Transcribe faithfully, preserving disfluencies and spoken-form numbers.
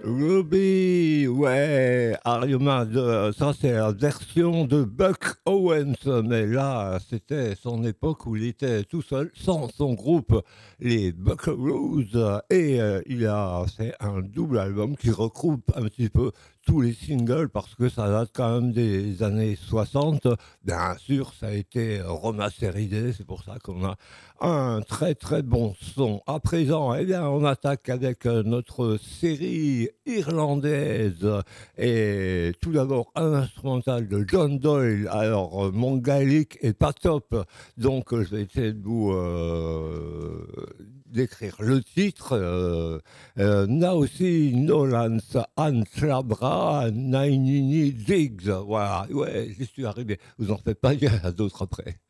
Ruby, ouais, Ariana, de- ça c'est la version de Buck Owens, mais là c'était son époque où il était tout seul, sans son groupe, les Buckaroos, et euh, il a fait un double album qui regroupe un petit peu tous les singles parce que ça date quand même des années soixante. Bien sûr, ça a été remasterisé, c'est pour ça qu'on a un très très bon son. À présent, eh bien, on attaque avec euh, notre série irlandaise et tout d'abord un instrumental de John Doyle. Alors, euh, mon gaélique est pas top, donc euh, je vais essayer de vous euh, décrire le titre. Euh, euh, Naosi Nolans Anslabra Nainini Diggs. Voilà, ouais, j'y suis arrivé. Vous en faites pas, il y en a d'autres après.